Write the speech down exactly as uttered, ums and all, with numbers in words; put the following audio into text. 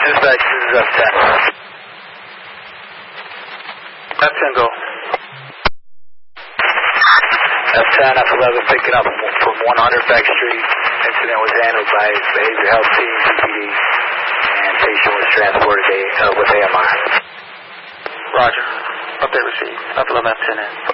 Dispatch, this is F ten. F ten, go. F ten, F eleven, picking up from one hundred Beck Street. Incident was handled by Behavior Health Team, C P D, and patient was transported uh, with A M R. Roger. Update received. F eleven, F ten in.